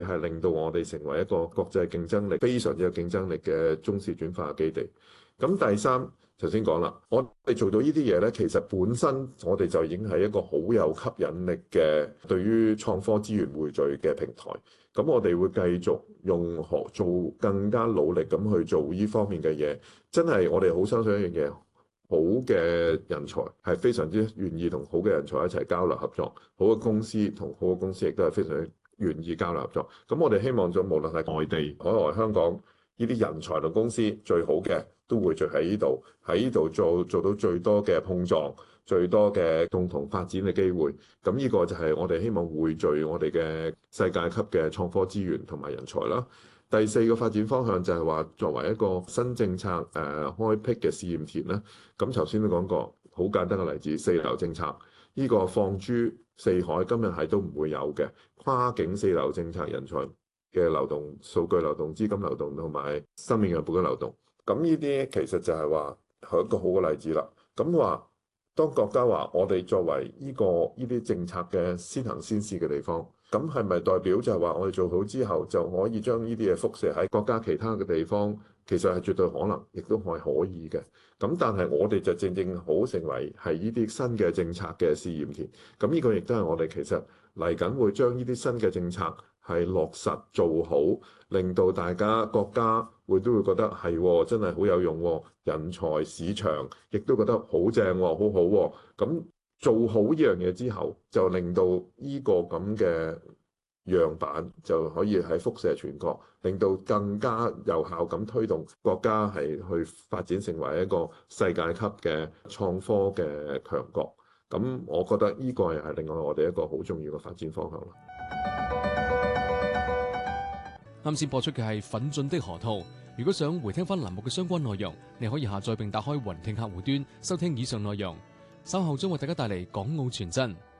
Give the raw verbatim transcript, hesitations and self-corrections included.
係令到我哋成為一個國際競爭力非常之有競爭力嘅中試轉化基地。咁第三，頭先講啦，我哋做到呢啲嘢咧，其實本身我哋就已經係一個好有吸引力嘅對於創科資源匯聚嘅平台。咁我哋會繼續用學做更加努力咁去做呢方面嘅嘢。真係我哋好相信一樣嘢，好嘅人才係非常之願意同好嘅人才一齊交流合作，好嘅公司同好嘅公司亦都係非常願意交流合作。咁我哋希望咗無論係外地、海外、香港呢啲人才同公司最好嘅都匯聚喺呢度，喺呢度做做到最多嘅碰撞，最多嘅共同發展嘅機會。咁呢個就係我哋希望匯聚我哋嘅世界級嘅創科資源同埋人才啦。第四個發展方向就係話，作為一個新政策誒、呃、開闢嘅試驗田啦。咁頭先都講過，好簡單嘅例子，四流政策呢、這個放諸四海，今日係都唔會有嘅跨境四流政策，人才嘅流動、數據流動、資金流動同埋生命樣本嘅流動。咁呢啲其實就係話係一個好嘅例子啦。咁話當國家話我哋作為呢、這個呢啲政策嘅先行先試嘅地方，咁係咪代表就係話我哋做好之後就可以將呢啲嘢輻射喺國家其他嘅地方？其實係絕對可能，亦都係可以嘅。咁但係我哋就正正好成為係呢啲新嘅政策嘅試驗田。咁呢個亦都係我哋其實嚟緊會將呢啲新嘅政策係落實做好，令到大家國家會都會覺得係真係好有用，人才市場亦都覺得好正，好好。咁做好呢樣嘢之後，就令到呢個咁嘅樣板就可以喺輻射全國，令到更加有效咁推動國家係去發展成為一個世界級嘅創科嘅強國。咁我覺得呢個又係另外我哋一個好重要嘅發展方向咯。 啱先播出嘅係《奮進的河套》。如果想回聽翻欄目嘅相關內容，你可以下載並打開雲聽客戶端收聽以上內容。稍後將為大家帶嚟港澳傳真。